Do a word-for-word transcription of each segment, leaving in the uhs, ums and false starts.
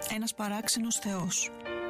Ένας παράξενος Θεός.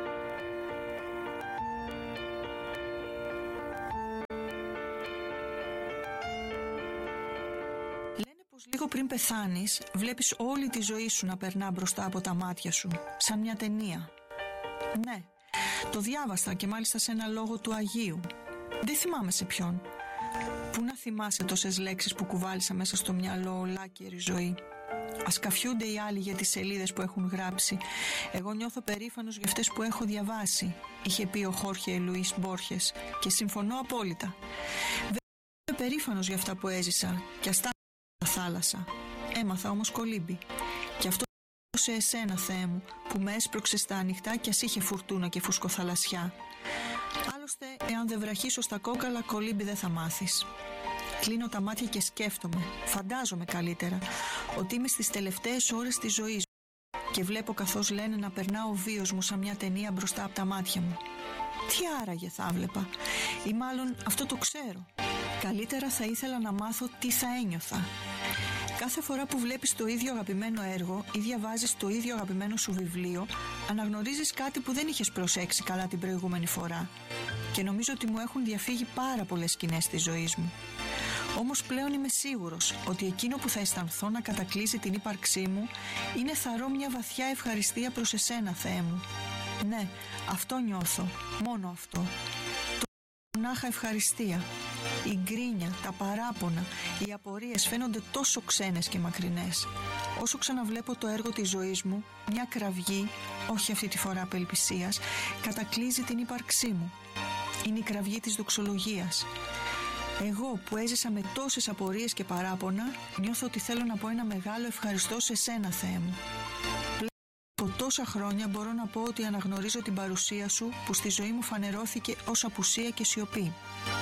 Λένε πως λίγο πριν πεθάνεις, βλέπεις όλη τη ζωή σου να περνά μπροστά από τα μάτια σου, σαν μια ταινία. Ναι, το διάβασα και μάλιστα σε ένα λόγο του Αγίου. Δεν θυμάμαι σε ποιον. Πού να θυμάσαι τόσες λέξεις που κουβάλισα μέσα στο μυαλό ολάκερη ζωή. Ας καφιούνται οι άλλοι για τις σελίδες που έχουν γράψει. Εγώ νιώθω περήφανος για αυτές που έχω διαβάσει, είχε πει ο Χόρχε Λουίς Μπόρχες, και συμφωνώ απόλυτα. Δεν είμαι περήφανος για αυτά που έζησα και αστάθησα στη θάλασσα. Έμαθα όμως κολύμπι. Και αυτό σε εσένα, Θεέ μου, που με έσπρωξε στα ανοιχτά κι ας είχε φουρτούνα και φουσκοθαλασσιά. Άλλωστε, εάν δεν βραχίσω στα κόκαλα, κολύμπι δεν θα μάθεις. Κλείνω τα μάτια και σκέφτομαι, φαντάζομαι καλύτερα, ότι είμαι στις τελευταίες ώρες της ζωής μου και βλέπω καθώς λένε να περνά ο βίος μου σαν μια ταινία μπροστά από τα μάτια μου. Τι άραγε θα βλέπα, ή μάλλον αυτό το ξέρω. Καλύτερα θα ήθελα να μάθω τι θα ένιωθα. Κάθε φορά που βλέπεις το ίδιο αγαπημένο έργο ή διαβάζεις το ίδιο αγαπημένο σου βιβλίο, αναγνωρίζεις κάτι που δεν είχες προσέξει καλά την προηγούμενη φορά. Και νομίζω ότι μου έχουν διαφύγει πάρα πολλές σκηνές της ζωής μου. Όμως πλέον είμαι σίγουρος ότι εκείνο που θα αισθανθώ να κατακλείσει την ύπαρξή μου είναι θαρώ μια βαθιά ευχαριστία προς εσένα, Θεέ μου. Ναι, αυτό νιώθω, μόνο αυτό. Το μονάχα ευχαριστία. Η γκρίνια, τα παράπονα, οι απορίες φαίνονται τόσο ξένες και μακρινές. Όσο ξαναβλέπω το έργο της ζωής μου, μια κραυγή, όχι αυτή τη φορά απελπισίας, κατακλείζει την ύπαρξή μου. Είναι η κραυγή της δοξολογίας. Εγώ που έζησα με τόσες απορίες και παράπονα, νιώθω ότι θέλω να πω ένα μεγάλο ευχαριστώ σε σένα, Θεέ μου. Πλέον από τόσα χρόνια μπορώ να πω ότι αναγνωρίζω την παρουσία σου που στη ζωή μου φανερώθηκε ως απουσία και σιωπή.